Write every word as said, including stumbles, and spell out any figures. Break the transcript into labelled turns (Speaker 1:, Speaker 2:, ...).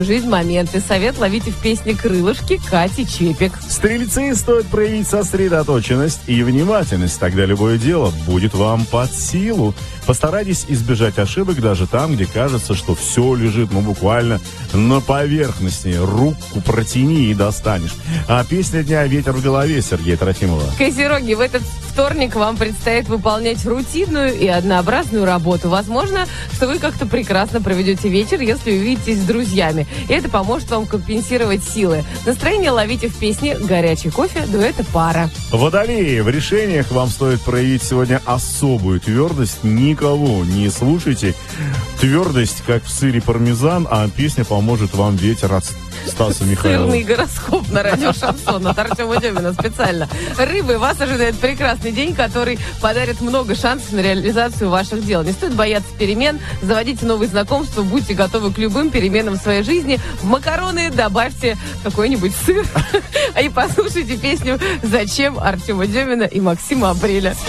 Speaker 1: жизнь моменты. Совет ловите в песне «Крылышки» Кати Чепик.
Speaker 2: Стрельцы, стоит проявить сосредоточенность и внимательность, тогда любое дело будет вам под силу. Постарайтесь избежать ошибок даже там, где кажется, что все лежит, ну, буквально на поверхности. Руку протяни и достанешь. А песня дня «Ветер в голове» Сергея Трофимова.
Speaker 1: Козероги, в этот вторник вам предстоит выполнять рутинную и однообразную работу. Возможно, что вы как-то прекрасно проведете вечер, если увидитесь с друзьями. И это поможет вам компенсировать силы. Настроение ловите в песне «Горячий кофе», дуэта «Пара».
Speaker 2: Водолеи, в решениях вам стоит проявить сегодня особую твердость. Никого не слушайте. Твердость, как в сыре пармезан, а песня поможет вам «Ветер» от Стаса Михайлова.
Speaker 1: Сырный гороскоп на радио «Шансон» от Артема Демина специально. Рыбы, вас ожидает прекрасный день, который подарит много шансов на реализацию ваших дел. Не стоит бояться перемен, заводите новые знакомства, будьте готовы к любым переменам в своей жизни. В макароны добавьте какой-нибудь сыр. И послушайте песню «Зачем» Артема Демина и Максима Апреля.